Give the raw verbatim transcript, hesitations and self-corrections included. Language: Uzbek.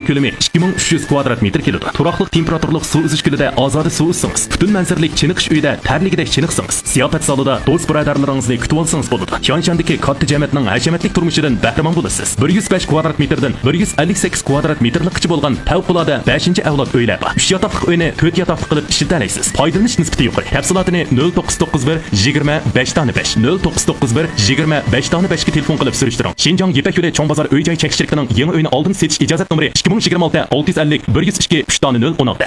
ko'lami ikki ming uch yuz kvadrat metr keladi. Turaqliq temperaturlik suv uzish gulida ozoda suv uzsangiz, butun manzaralik chiniqish uyida tarligidek chiniqsangiz, ziyofat zalida do'st birodarlaringizni kutib olsangiz bo'ladi. Tianshandagi katta jamiyatning hashamatlik turmushidan bahramand bo'lasiz. bir yuz besh kvadrat metrdan bir yuz ellik sakkiz kvadrat metrlikcha bo'lgan favqulodda beshinchi avlod uylar bor. uch yotoqli uyni to'rt yotoqli qilib ishlata olasiz. Foydalanish nisbati yuqori. Tafsilotini nol to'qqiz to'qqiz bir yigirma besh besh nol to'qqiz to'qqiz bir yigirma besh besh ga telefon qilib surishtiring. Shinjong Yipak yo'li Cho'ng bozor uy-joy chekish shirkatining yangi uyini oldin setish ijozat nomeri ikki ming yigirma olti olti yuz ellik bir yuz ikki uch nol o'n olti.